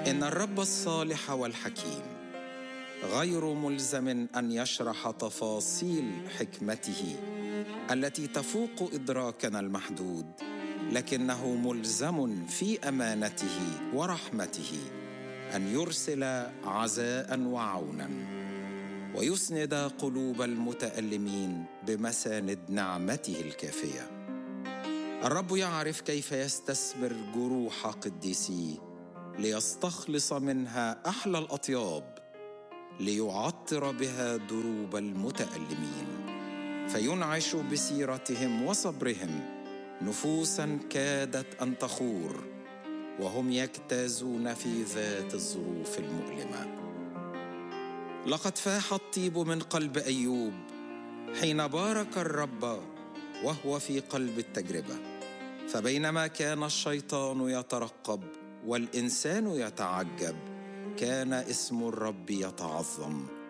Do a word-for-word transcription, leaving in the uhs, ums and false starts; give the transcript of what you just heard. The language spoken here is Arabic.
إن الرب الصالح والحكيم غير ملزم أن يشرح تفاصيل حكمته التي تفوق إدراكنا المحدود، لكنه ملزم في أمانته ورحمته أن يرسل عزاء وعونا ويسند قلوب المتألمين بمساند نعمته الكافية. الرب يعرف كيف يستثمر جروح قديسيه ليستخلص منها أحلى الأطياب، ليعطر بها دروب المتألمين، فينعش بسيرتهم وصبرهم نفوسا كادت أن تخور وهم يجتازون في ذات الظروف المؤلمة. لقد فاح الطيب من قلب أيوب حين بارك الرب وهو في قلب التجربة، فبينما كان الشيطان يترقب والإنسان يتعجب، كان اسم الرب يتعظم